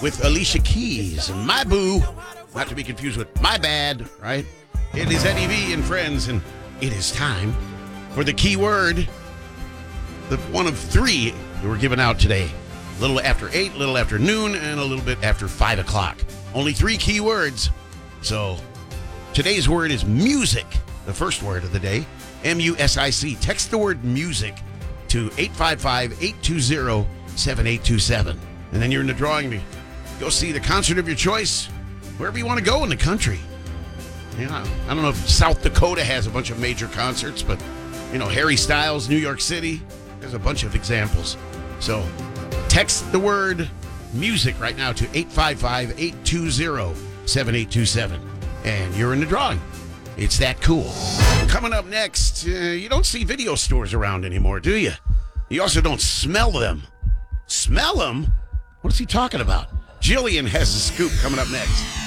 with Alicia Keys and My Boo, not to be confused with My Bad, right? It is Eddie V and friends, and it is time for the keyword, the one of three that were given out today. A little after 8, a little after noon, and a little bit after 5 o'clock. Only 3 keywords. So today's word is music, the first word of the day, M-U-S-I-C. Text the word music to 855-820-7827. And then you're in the drawing to go see the concert of your choice, wherever you want to go in the country. Yeah, I don't know if South Dakota has a bunch of major concerts, but, you know, Harry Styles, New York City, there's a bunch of examples. So text the word music right now to 855-820-7827. And you're in the drawing. It's that cool. Coming up next, you don't see video stores around anymore, do you? You also don't smell them. Smell them? What is he talking about? Jillian has the scoop coming up next.